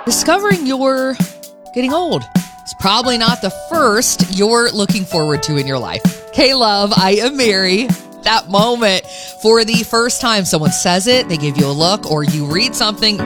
discovering you're getting old. It's probably not the first you're looking forward to in your life. K-Love, I am Mary. That moment for the first time someone says it, they give you a look, or you read something